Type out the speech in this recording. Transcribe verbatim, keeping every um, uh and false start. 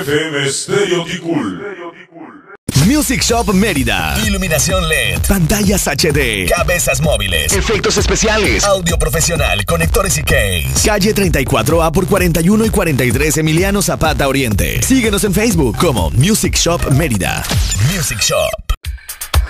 F M Stereo Ticul. Music Shop Mérida. Iluminación L E D. Pantallas H D. Cabezas móviles. Efectos especiales. Audio profesional. Conectores y case. Calle treinta y cuatro A por cuarenta y uno y cuarenta y tres Emiliano Zapata Oriente. Síguenos en Facebook como Music Shop Mérida. Music Shop.